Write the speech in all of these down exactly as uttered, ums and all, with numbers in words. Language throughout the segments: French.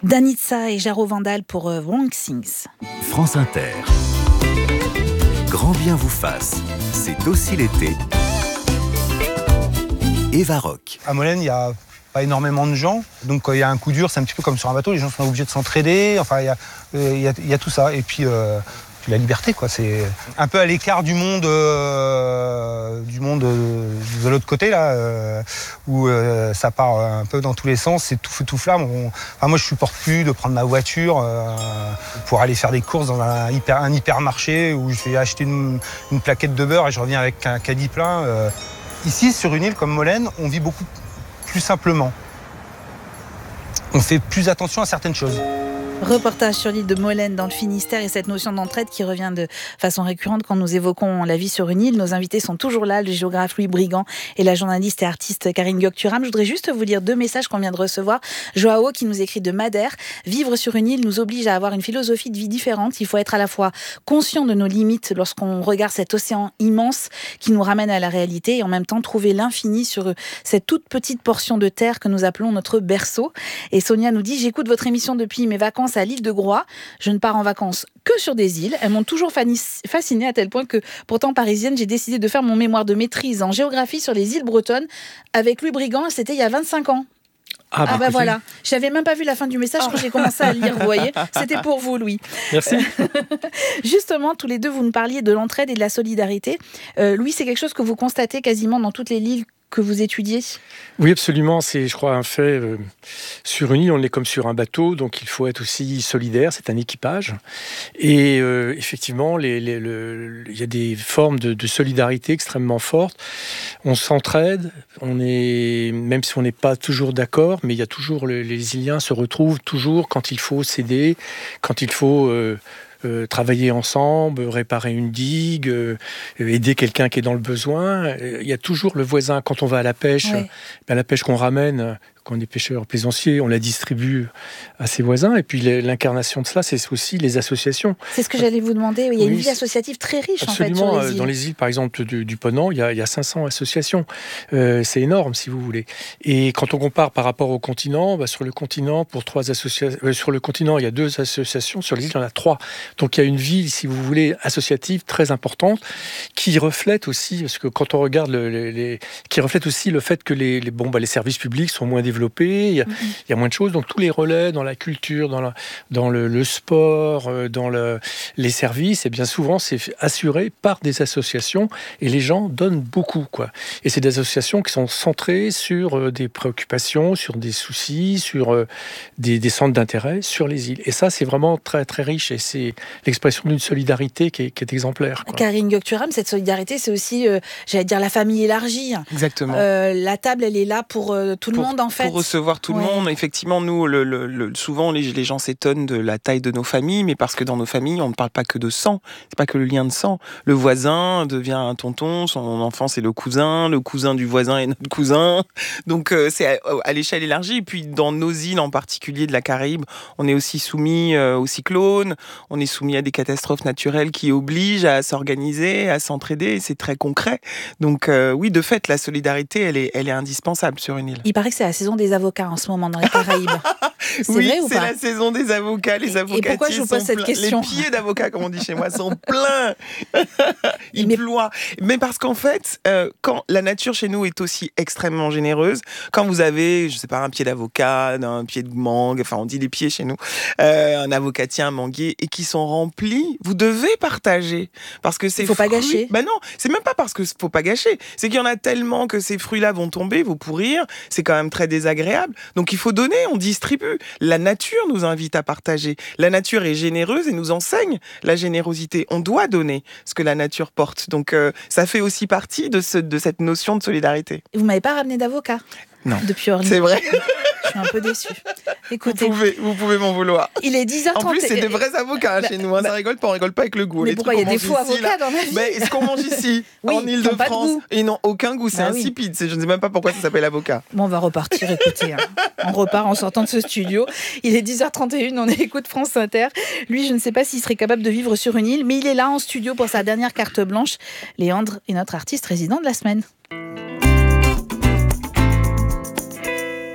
Danitza et Jaro Vandal pour euh, Wrong Things. France Inter. Grand bien vous fasse. C'est aussi l'été. Eva Rock. À Molène, il y a pas énormément de gens, donc quand il y a un coup dur, c'est un petit peu comme sur un bateau, les gens sont obligés de s'entraider, enfin il y a, il y a, il y a tout ça, et puis, euh, puis la liberté, quoi. C'est un peu à l'écart du monde, euh, du monde euh, de l'autre côté, là, euh, où euh, ça part un peu dans tous les sens, c'est tout feu tout flamme. On, enfin, moi je supporte plus de prendre ma voiture euh, pour aller faire des courses dans un, hyper, un hypermarché où je vais acheter une, une plaquette de beurre et je reviens avec un caddie plein. Euh. Ici, sur une île comme Molène, on vit beaucoup plus simplement. On fait plus attention à certaines choses. Reportage sur l'île de Molène dans le Finistère et cette notion d'entraide qui revient de façon récurrente quand nous évoquons la vie sur une île. Nos invités sont toujours là, le géographe Louis Brigand et la journaliste et artiste Karine Gokturam. Je voudrais juste vous lire deux messages qu'on vient de recevoir. Joao qui nous écrit de Madère. Vivre sur une île nous oblige à avoir une philosophie de vie différente. Il faut être à la fois conscient de nos limites lorsqu'on regarde cet océan immense qui nous ramène à la réalité et en même temps trouver l'infini sur cette toute petite portion de terre que nous appelons notre berceau. Et Sonia nous dit « J'écoute votre émission depuis mes vacances à l'île de Groix. Je ne pars en vacances que sur des îles. Elles m'ont toujours fascinée à tel point que, pourtant parisienne, j'ai décidé de faire mon mémoire de maîtrise en géographie sur les îles bretonnes avec Louis Brigand. C'était il y a vingt-cinq ans. Ah, bah, ah bah voilà, je n'avais même pas vu la fin du message quand j'ai commencé à lire, vous voyez. C'était pour vous, Louis. Merci. Justement, tous les deux, vous nous parliez de l'entraide et de la solidarité. Euh, Louis, c'est quelque chose que vous constatez quasiment dans toutes les îles que vous étudiez ? Oui, absolument. C'est, je crois, un fait. Euh, sur une île, on est comme sur un bateau, donc il faut être aussi solidaire. C'est un équipage. Et euh, effectivement, les, les, le, il y a des formes de, de solidarité extrêmement fortes. On s'entraide, on est, même si on n'est pas toujours d'accord, mais il y a toujours, le, les Iliens se retrouvent toujours quand il faut s'aider, quand il faut... Euh, Euh, travailler ensemble, réparer une digue, euh, aider quelqu'un qui est dans le besoin. Il y a toujours le voisin. Quand on va à la pêche, oui. ben, la pêche qu'on ramène, quand on est pêcheur plaisancier, on la distribue à ses voisins. Et puis l'incarnation de cela, c'est aussi les associations. C'est ce que j'allais vous demander. Il y a oui, une vie associative très riche absolument. En fait, sur les îles. Dans les îles, par exemple, du, du Ponant, il y, a, il y a cinq cents associations. Euh, c'est énorme, si vous voulez. Et quand on compare par rapport au continent, bah, sur le continent, pour trois associations, euh, sur le continent, il y a deux associations. Sur les îles, il y en a trois. Donc il y a une vie, si vous voulez, associative très importante, qui reflète aussi, parce que quand on regarde, le, les, les, qui reflète aussi le fait que les, les, bon, bah, les services publics sont moins développés, il y, a, mmh. il y a moins de choses, donc tous les relais dans la culture, dans, la, dans le, le sport, dans le, les services, et bien souvent c'est assuré par des associations et les gens donnent beaucoup, quoi. Et c'est des associations qui sont centrées sur des préoccupations, sur des soucis, sur des, des centres d'intérêt sur les îles. Et ça, c'est vraiment très très riche et c'est l'expression d'une solidarité qui est, qui est exemplaire, quoi. Karine Gokturam, cette solidarité, c'est aussi, euh, j'allais dire, la famille élargie. Exactement. Euh, la table, elle est là pour euh, tout pour, le monde, en fait. Pour recevoir tout ouais. le monde. Effectivement, nous, le, le, le, souvent, les, les gens s'étonnent de la taille de nos familles, mais parce que dans nos familles, on ne parle pas que de sang. C'est pas que le lien de sang. Le voisin devient un tonton, son enfant, c'est le cousin, le cousin du voisin est notre cousin. Donc, euh, c'est à, à l'échelle élargie. Et puis, dans nos îles, en particulier de la Caraïbe, on est aussi soumis euh, aux cyclones, on est soumis à des catastrophes naturelles qui obligent à s'organiser, à s'entraider. C'est très concret. Donc, euh, oui, de fait, la solidarité, elle est, elle est indispensable sur une île. Il paraît que c'est la saison des avocats en ce moment dans les Caraïbes. C'est oui, vrai ou c'est pas la saison des avocats. Les avocats. Et pourquoi je vous pose cette pleins. question ? Les pieds d'avocats, comme on dit chez moi, sont pleins. Il mais... ploie. Mais parce qu'en fait, euh, quand la nature chez nous est aussi extrêmement généreuse, quand vous avez, je sais pas, un pied d'avocat, un pied de mangue, enfin on dit des pieds chez nous, euh, un avocatier, un manguier, et qui sont remplis, vous devez partager. Parce que ces Il faut fruits... pas gâcher. Ben non, c'est même pas parce que faut pas gâcher. C'est qu'il y en a tellement que ces fruits-là vont tomber, vont pourrir. C'est quand même très désagréable. Donc il faut donner, on distribue. La nature nous invite à partager. La nature est généreuse et nous enseigne la générosité. On doit donner ce que la nature porte. Donc euh, ça fait aussi partie de, ce, de cette notion de solidarité. Et vous m'avez pas ramené d'avocat ? Non, depuis Orly. C'est vrai. Je suis un peu déçue. Écoutez, vous pouvez, vous pouvez m'en vouloir. Il est dix heures trente. En plus, c'est des vrais avocats bah, chez nous. Hein. Bah, ça rigole pas, on rigole pas avec le goût. Mais les pourquoi il y a des faux ici, avocats là, dans la vie ? Mais ce qu'on mange ici, oui, en Ile-de-France, ils n'ont aucun goût. C'est bah, insipide. Oui. Je ne sais même pas pourquoi ça s'appelle avocat. Bon, on va repartir. Écoutez, hein. On repart en sortant de ce studio. Il est dix heures trente et une. On écoute France Inter. Lui, je ne sais pas s'il serait capable de vivre sur une île, mais il est là en studio pour sa dernière carte blanche. Léandre est notre artiste résident de la semaine.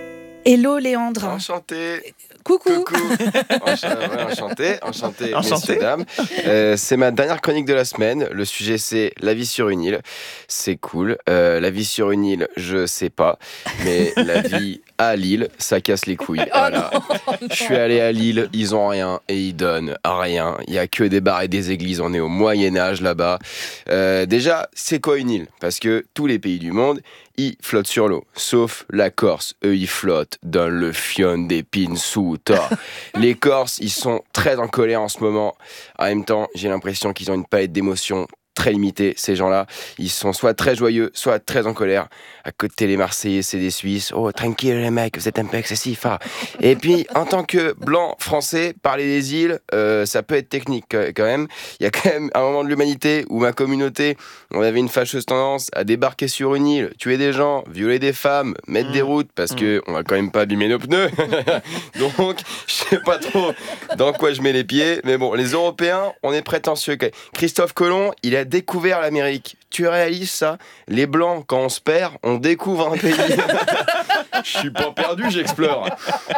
Hello Léandre. Enchanté. Coucou. Coucou. Enchanté, ouais, enchanté, enchanté, Enchanté. messieurs, dames. Euh, c'est ma dernière chronique de la semaine. Le sujet, c'est la vie sur une île. C'est cool. Euh, la vie sur une île, je sais pas. Mais la vie à Lille, ça casse les couilles. Voilà. Je suis allé à Lille, ils ont rien et ils donnent rien. Il y a que des bars et des églises. On est au Moyen-Âge là-bas. Euh, déjà, c'est quoi une île ? Parce que tous les pays du monde, ils flottent sur l'eau, sauf la Corse. Eux, ils flottent dans le fion d'épines sous tort. Les Corses, ils sont très en colère en ce moment. En même temps, j'ai l'impression qu'ils ont une palette d'émotions très limitée, ces gens-là. Ils sont soit très joyeux, soit très en colère. À côté, les Marseillais, c'est des Suisses. Oh, tranquille les mecs, vous êtes un peu excessifs. Hein. Et puis, en tant que blanc français, parler des îles, euh, ça peut être technique quand même. Il y a quand même un moment de l'humanité où ma communauté, on avait une fâcheuse tendance à débarquer sur une île, tuer des gens, violer des femmes, mettre mmh. des routes, parce mmh. que on va quand même pas abîmer nos pneus. Donc, je sais pas trop dans quoi je mets les pieds. Mais bon, les Européens, on est prétentieux. Christophe Colomb, il a découvert l'Amérique. Tu réalises ça ? Les Blancs, quand on se perd, on découvre un pays. Je suis pas perdu, j'explore.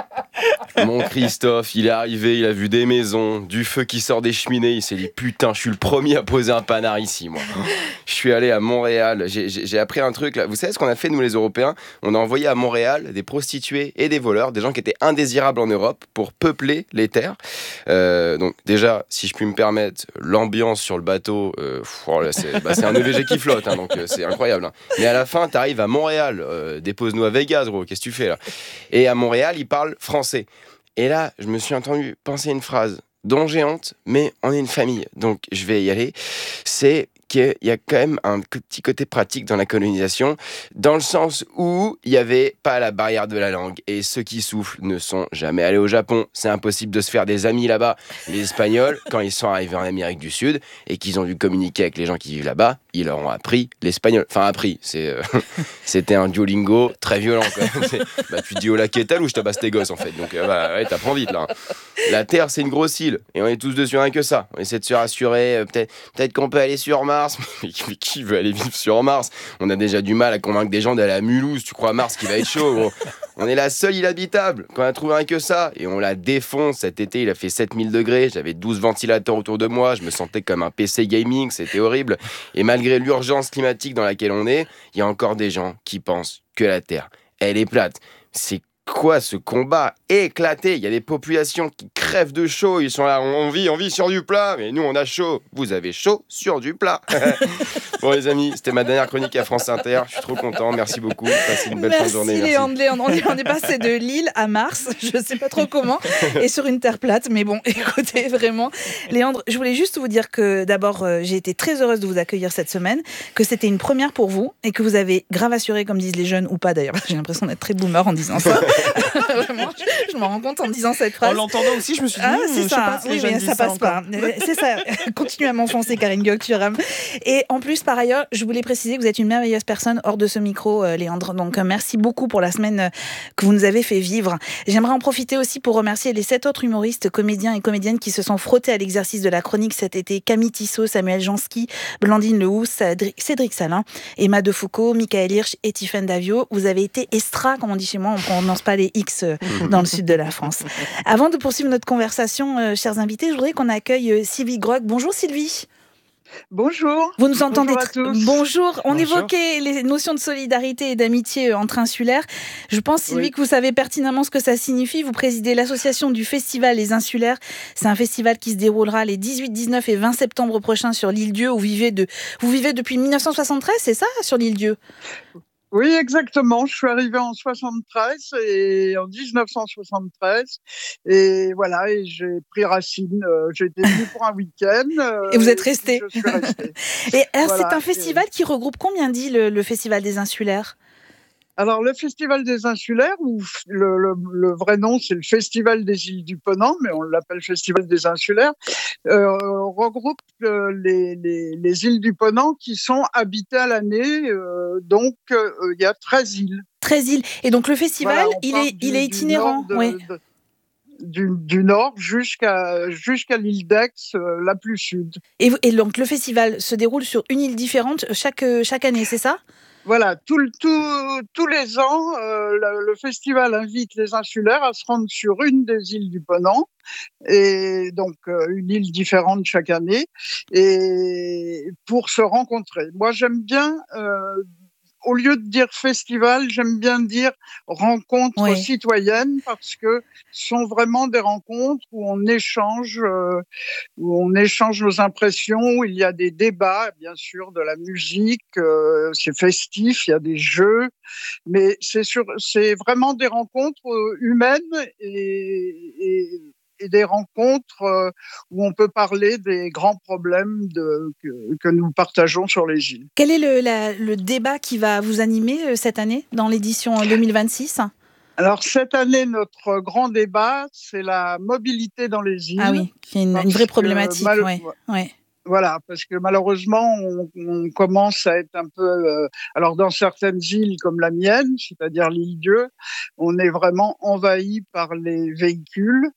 Mon Christophe, il est arrivé, il a vu des maisons, du feu qui sort des cheminées. Il s'est dit, putain, je suis le premier à poser un panard ici, moi. Je suis allé à Montréal. J'ai, j'ai, j'ai appris un truc, là. Vous savez ce qu'on a fait, nous, les Européens ? On a envoyé à Montréal des prostituées et des voleurs, des gens qui étaient indésirables en Europe pour peupler les terres. Euh, donc, déjà, si je puis me permettre, l'ambiance sur le bateau, euh, pff, oh là, c'est, bah, c'est un E V G qui flotte, hein, donc euh, c'est incroyable. Hein. Mais à la fin, t'arrives à Montréal, euh, dépose-nous à Vegas, gros, qu'est-ce que tu fais là ? Et à Montréal, ils parlent français. Et là, je me suis entendu penser une phrase dont j'ai honte, mais on est une famille, donc je vais y aller. C'est qu'il y a quand même un petit côté pratique dans la colonisation, dans le sens où il n'y avait pas la barrière de la langue. Et ceux qui soufflent ne sont jamais allés au Japon. C'est impossible de se faire des amis là-bas. Les Espagnols, quand ils sont arrivés en Amérique du Sud et qu'ils ont dû communiquer avec les gens qui vivent là-bas, ils leur ont appris l'espagnol. Enfin, appris. C'est, euh, c'était un Duolingo très violent, quoi. C'est, bah, tu te dis, hola, qu'est-ce ou je tabasse tes gosses, en fait. Donc, euh, bah, ouais, t'apprends vite, là. La Terre, c'est une grosse île. Et on est tous dessus, rien que ça. On essaie de se rassurer. Euh, peut-être, peut-être qu'on peut aller sur Mars. Mais qui veut aller vivre sur Mars ? On a déjà du mal à convaincre des gens d'aller à Mulhouse. Tu crois à Mars qui va être chaud, gros. On est la seule île habitable. Quand on a trouvé rien que ça. Et on la défonce. Cet été, il a fait sept mille degrés. J'avais douze ventilateurs autour de moi. Je me sentais comme un P C gaming. C'était horrible. Et malgré l'urgence climatique dans laquelle on est, il y a encore des gens qui pensent que la Terre, elle est plate. C'est quoi ce combat éclaté ? Il y a des populations qui crèvent de chaud. Ils sont là, on vit, on vit sur du plat. Mais nous, on a chaud. Vous avez chaud sur du plat. Bon, les amis, c'était ma dernière chronique à France Inter. Je suis trop content. Merci beaucoup. Passez une belle merci, fin de journée. Merci Léandre. Léandre. On est, on est passé de Lille à Mars. Je ne sais pas trop comment. Et sur une terre plate. Mais bon, écoutez, vraiment. Léandre, je voulais juste vous dire que d'abord, euh, j'ai été très heureuse de vous accueillir cette semaine. Que c'était une première pour vous. Et que vous avez grave assuré, comme disent les jeunes, ou pas d'ailleurs. J'ai l'impression d'être très boomer en disant ça. Vraiment, je, je m'en rends compte en disant cette phrase. En l'entendant aussi, je me suis dit, ah, hmm, c'est je ça, sais pas si oui, les jeunes mais disent ça ça passe pas. C'est ça, continue à m'enfoncer, Karine Gocturam. Et en plus, par ailleurs, je voulais préciser que vous êtes une merveilleuse personne hors de ce micro, euh, Léandre. Donc, euh, merci beaucoup pour la semaine euh, que vous nous avez fait vivre. J'aimerais en profiter aussi pour remercier les sept autres humoristes, comédiens et comédiennes qui se sont frottés à l'exercice de la chronique cet été. Camille Tissot, Samuel Jansky, Blandine Lehousse, Cédric Salin, Emma Defoucault, Michael Hirsch et Tiffaine Davio. Vous avez été extra, comme on dit chez moi, on ne prononce pas les X euh, dans le sud de la France. Avant de poursuivre notre conversation, euh, chers invités, je voudrais qu'on accueille euh, Sylvie Groc. Bonjour Sylvie. Bonjour. Vous nous entendez Bonjour à tous. Bonjour. On Bonjour. évoquait les notions de solidarité et d'amitié entre insulaires. Je pense, Sylvie, Oui. que vous savez pertinemment ce que ça signifie. Vous présidez l'association du Festival Les Insulaires. C'est un festival qui se déroulera les dix-huit, dix-neuf et vingt septembre prochains sur l'île Dieu, où vous vivez, de... vous vivez depuis dix-neuf cent soixante-treize, c'est ça, sur l'île Dieu ? Oui, exactement. Je suis arrivée en soixante-treize et en dix-neuf cent soixante-treize et voilà, et j'ai pris racine. Euh, j'ai été venue pour un week-end. Euh, et vous êtes restée. Je suis restée. Et alors, Voilà. c'est un festival qui regroupe combien dit le, le Festival des Insulaires ? Alors, le Festival des Insulaires, ou le, le, le vrai nom, c'est le Festival des Îles du Ponant, mais on l'appelle Festival des Insulaires, euh, regroupe euh, les, les, les îles du Ponant qui sont habitées à l'année. Euh, donc, il euh, y a treize îles. treize îles. Et donc, le festival, Voilà, on il, part est, du- il est du itinérant. nord de- Oui. de- du, du nord jusqu'à jusqu'à l'île d'Aix, euh, la plus sud. Et, et donc, le festival se déroule sur une île différente chaque, chaque année, c'est ça ? Voilà, tout, le- tout, tous les ans, euh, le, le festival invite les insulaires à se rendre sur une des îles du Ponant, et donc euh, une île différente chaque année, et pour se rencontrer. Moi, j'aime bien, euh, au lieu de dire festival, j'aime bien dire rencontres Ouais. citoyennes, parce que ce sont vraiment des rencontres où on échange, euh, où on échange nos impressions, où il y a des débats, bien sûr, de la musique, euh, c'est festif, il y a des jeux, mais c'est sur, c'est vraiment des rencontres euh, humaines et, et, et des rencontres euh, où on peut parler des grands problèmes de, que, que nous partageons sur les îles. Quel est le, la- le débat qui va vous animer euh, cette année dans l'édition deux mille vingt-six ? Alors cette année, notre grand débat, c'est la mobilité dans les îles. Ah oui, qui est une, une parce vraie que problématique. mal- Ouais, ouais. Voilà, parce que malheureusement, on, on commence à être un peu... euh, alors, dans certaines îles comme la mienne, c'est-à-dire l'île Dieu, on est vraiment envahi par les véhicules,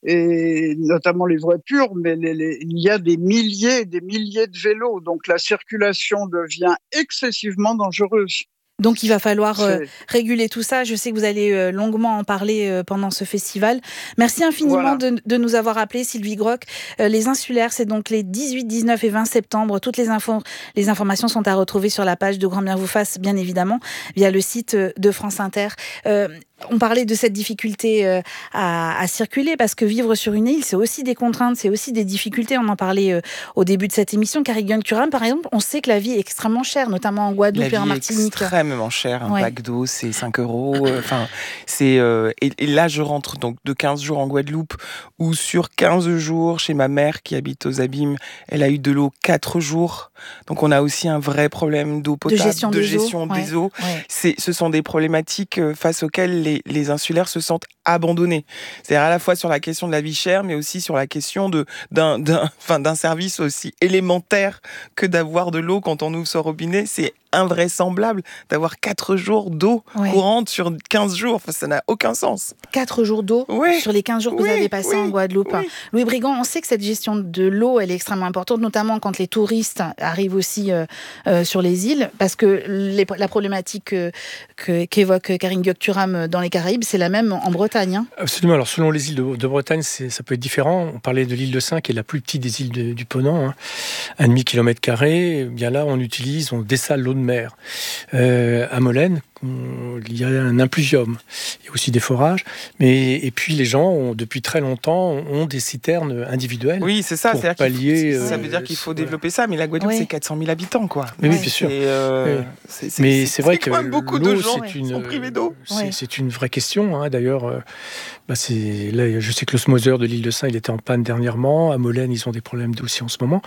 et notamment les voitures, mais les, les, il y a des milliers et des milliers de vélos, donc la circulation devient excessivement dangereuse. Donc il va falloir euh, C'est- réguler tout ça. Je sais que vous allez euh, longuement en parler euh, pendant ce festival. Merci infiniment Voilà. de, de nous avoir appelés, Sylvie Groc. Euh, les insulaires, c'est donc les dix-huit, dix-neuf et vingt septembre. Toutes les, infos, les informations sont à retrouver sur la page de Grand Bien vous fasse, bien évidemment, via le site euh, de France Inter. Euh, on parlait de cette difficulté euh, à, à circuler, parce que vivre sur une île, c'est aussi des contraintes, c'est aussi des difficultés. On en parlait euh, au début de cette émission. Carrie Gunn-Curran, par exemple, on sait que la vie est extrêmement chère, notamment en La Guadeloupe vie et en est Martinique. extrêmement chère. Un Ouais. pack d'eau, c'est cinq euros. Enfin, c'est euh, et, et là, je rentre donc de quinze jours en Guadeloupe, où sur quinze jours, chez ma mère qui habite aux Abîmes, elle a eu de l'eau quatre jours. Donc, on a aussi un vrai problème d'eau potable, gestion des gestion eaux, des ouais, eaux. ouais. C'est, ce sont des problématiques euh, face auxquelles les, les insulaires se sentent abandonnés. C'est-à-dire à la fois sur la question de la vie chère, mais aussi sur la question de, d'un, d'un, enfin, d'un service aussi élémentaire que d'avoir de l'eau quand on ouvre son robinet. C'est invraisemblable d'avoir quatre jours d'eau Ouais. courante sur quinze jours. Enfin, ça n'a aucun sens. Quatre jours d'eau Oui, sur les quinze jours que oui, vous avez passés oui, en Guadeloupe. oui. Louis Brigand, on sait que cette gestion de l'eau, elle est extrêmement importante, notamment quand les touristes arrivent aussi euh, euh, sur les îles, parce que les, la problématique euh, que, qu'évoque Karine Gokturam dans les Caraïbes, c'est la même en Bretagne. Hein. Absolument. Alors, selon les îles de, de Bretagne, c'est, ça peut être différent. On parlait de l'île de Sein, qui est la plus petite des îles de, du Ponant, hein, un demi kilomètre carré. Bien là, on utilise, on dessale l'eau de mer. Euh, à Molène, on, il y a un impluvium. Il y a aussi des forages. Mais, et puis, les gens, ont, depuis très longtemps, ont des citernes individuelles. Oui, c'est ça. Pour C'est-à-dire qu'il pallier, faut, ça euh, veut dire qu'il faut voilà. développer ça. Mais la Guadeloupe, Oui. c'est quatre cent mille habitants, quoi. Mais oui, Ouais. bien sûr. C'est, euh, Oui. c'est, c'est, Mais c'est, c'est vrai c'est que quand même beaucoup l'eau, de gens c'est une, sont privés d'eau. C'est, Ouais. c'est une vraie question. Hein. D'ailleurs, euh, bah c'est, là, je sais que l'osmoseur de l'île de Sein, il était en panne dernièrement. À Molène, ils ont des problèmes d'eau aussi en ce moment.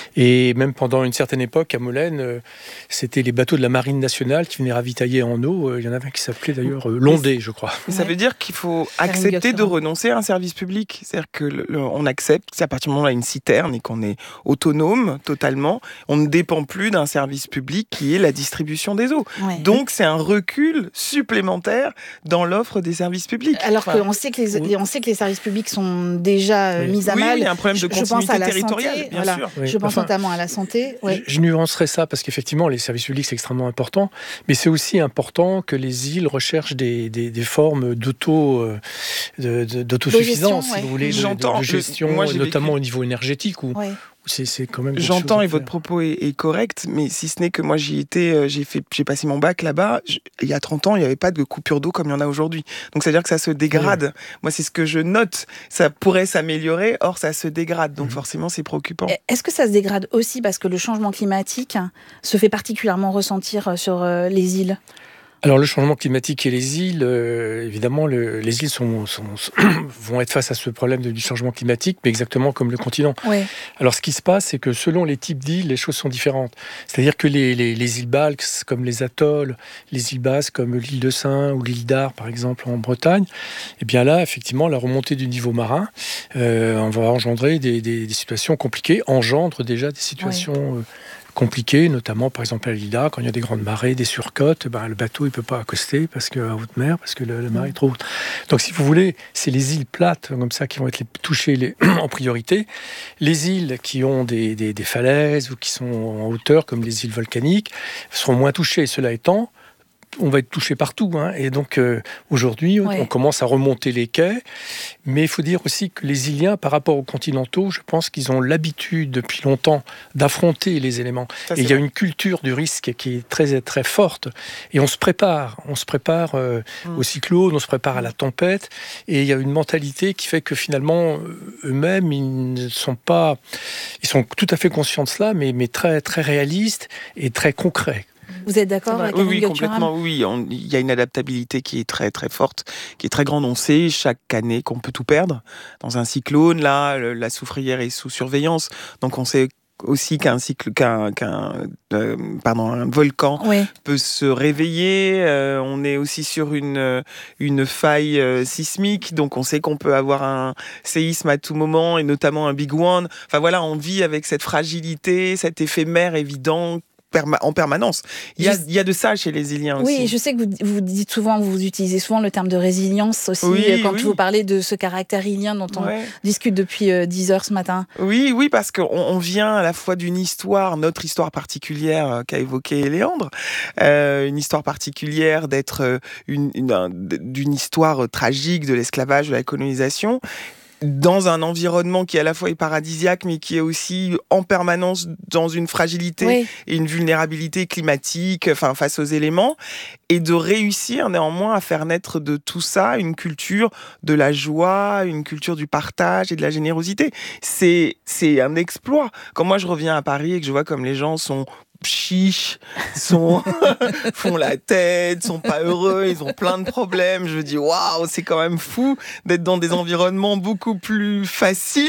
Et même pendant une certaine époque, à Molène, euh, c'était les bateaux de la Marine nationale qui venaient ravitailler en eau. Euh, il y en avait un qui s'appelait d'ailleurs euh, Londé, je crois. Mais ça Ouais. veut dire qu'il faut Karine accepter de Gokturam. renoncer à un service public. C'est-à-dire que le- le- on accepte, c'est à partir du moment où on a une citerne et qu'on est autonome totalement, on ne dépend plus d'un service public qui est la distribution des eaux. Ouais. Donc c'est un recul supplémentaire dans l'offre des services publics. Alors Enfin, qu'on sait que les, oui. on sait que les services publics sont déjà euh, Oui. mis à oui, mal. oui, il y a un problème de Je- je pense continuité à la territoriale, santé, bien voilà. sûr. Oui. Je pense Enfin, notamment à la santé. Ouais. Je, je nuancerais ça parce qu'effectivement, les services publics, c'est extrêmement important. Mais c'est aussi important que les îles recherchent des, des, des formes d'auto, euh, de, de, d'autosuffisance, gestion, si ouais. vous voulez, de, J'entends. de, de gestion, Moi, j'ai notamment vécu- au niveau énergétique, où, Ouais. où c'est, c'est quand même quelque J'entends chose à et votre faire. propos est, est correct, mais si ce n'est que moi j'y étais, euh, j'ai fait, j'ai passé mon bac là-bas. Je- il y a trente ans, il n'y avait pas de coupure d'eau comme il y en a aujourd'hui. Donc ça veut dire que ça se dégrade. Moi, c'est ce que je note. Ça pourrait s'améliorer, or ça se dégrade. Donc Mhm. forcément, c'est préoccupant. Est-ce que ça se dégrade aussi parce que le changement climatique se fait particulièrement ressentir sur euh, les îles ? Alors le changement climatique et les îles, euh, évidemment, le, les îles sont, sont, vont être face à ce problème de- du changement climatique, mais exactement comme le continent. Ouais. Alors, ce qui se passe, c'est que selon les types d'îles, les choses sont différentes. C'est-à-dire que les, les, les îles Balkes, comme les atolls, les îles basses, comme l'île de Sein ou l'île d'Ar, par exemple, en Bretagne, eh bien là, effectivement, la remontée du niveau marin, euh, on va engendrer des, des, des situations compliquées, engendre déjà des situations euh, compliquées, notamment par exemple à l'Île, quand il y a des grandes marées, des surcotes, ben, le bateau il peut pas accoster parce que à haute mer, parce que la, la marée est trop haute. Donc si vous voulez, c'est les îles plates comme ça qui vont être les, touchées les, en priorité. Les îles qui ont des, des, des falaises ou qui sont en hauteur, comme les îles volcaniques, seront moins touchées. Cela étant, on va être touché partout. Hein. Et donc, euh, aujourd'hui, ouais. on commence à remonter les quais. Mais il faut dire aussi que les Iliens, par rapport aux continentaux, je pense qu'ils ont l'habitude, depuis longtemps, d'affronter les éléments. Ça, et il y a une culture du risque qui est très, très forte. Et on se prépare. On se prépare euh, mmh. au cyclone, on se prépare à la tempête. Et il y a une mentalité qui fait que, finalement, eux-mêmes, ils ne sont pas... Ils sont tout à fait conscients de cela, mais, mais très, très réalistes et très concrets. Vous êtes d'accord avec Oui, oui, complètement. Oui, on, il y a une adaptabilité qui est très très forte, qui est très grande. On sait chaque année qu'on peut tout perdre dans un cyclone. Là, le, la soufrière est sous surveillance, donc on sait aussi qu'un cycle, qu'un, qu'un euh, pardon, un volcan oui. peut se réveiller. Euh, on est aussi sur une une faille euh, sismique, donc on sait qu'on peut avoir un séisme à tout moment, et notamment un big one. Enfin voilà, on vit avec cette fragilité, cet éphémère évident. En permanence. Il y, a, il y a de ça chez les Iliens aussi. Oui, je sais que vous, vous dites souvent, vous utilisez souvent le terme de résilience aussi, oui, quand oui. vous parlez de ce caractère ilien dont on ouais. discute depuis dix heures ce matin. Oui, oui, parce qu'on on vient à la fois d'une histoire, notre histoire particulière euh, qu'a évoquée Léandre, euh, une histoire particulière d'être une, une, d'une histoire tragique de l'esclavage, de la colonisation, dans un environnement qui à la fois est paradisiaque, mais qui est aussi en permanence dans une fragilité oui. et une vulnérabilité climatique, enfin, face aux éléments, et de réussir néanmoins à faire naître de tout ça une culture de la joie, une culture du partage et de la générosité. C'est, c'est un exploit. Quand moi je reviens à Paris et que je vois comme les gens sont chiches, sont font la tête, sont pas heureux, ils ont plein de problèmes. Je me dis waouh, c'est quand même fou d'être dans des environnements beaucoup plus faciles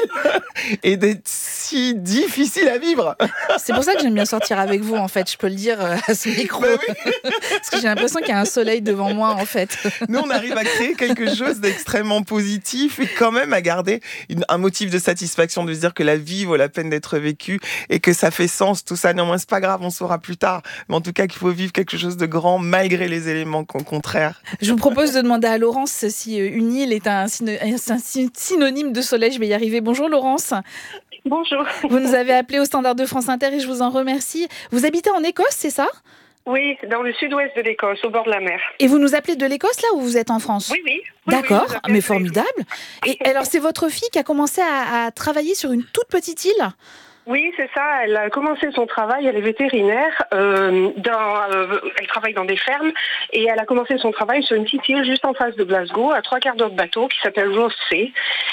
et d'être si difficile à vivre. C'est pour ça que j'aime bien sortir avec vous en fait, je peux le dire à ce micro. Bah oui. Parce que j'ai l'impression qu'il y a un soleil devant moi en fait. Nous on arrive à créer quelque chose d'extrêmement positif et quand même à garder une, un motif de satisfaction, de se dire que la vie vaut la peine d'être vécue et que ça fait sens, tout ça. Néanmoins c'est pas grave, on saura plus tard. Mais en tout cas, qu'il faut vivre quelque chose de grand malgré les éléments contraires. Je vous propose de demander à Laurence si une île est un, un synonyme de soleil. Je vais y arriver. Bonjour Laurence. Bonjour. Vous nous avez appelé au standard de France Inter et je vous en remercie. Vous habitez en Écosse, c'est ça ? Oui, dans le sud-ouest de l'Écosse, au bord de la mer. Et vous nous appelez de l'Écosse, là, ou vous êtes en France ? Oui, oui. oui D'accord, oui, mais formidable. Et alors, c'est votre fille qui a commencé à, à travailler sur une toute petite île ? Oui, c'est ça. Elle a commencé son travail, elle est vétérinaire, euh, dans, euh, elle travaille dans des fermes et elle a commencé son travail sur une petite île juste en face de Glasgow, à trois quarts d'heure de bateau, qui s'appelle Rothesay.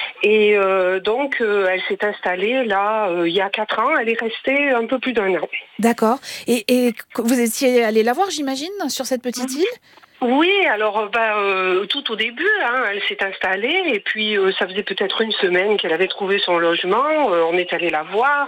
Et euh, donc, euh, elle s'est installée là euh, il y a quatre ans. Elle est restée un peu plus d'un an. D'accord. Et, et vous étiez allée la voir, j'imagine, sur cette petite île ? Oui, alors bah, euh, tout au début, hein, elle s'est installée et puis euh, ça faisait peut-être une semaine qu'elle avait trouvé son logement. Euh, on est allé la voir,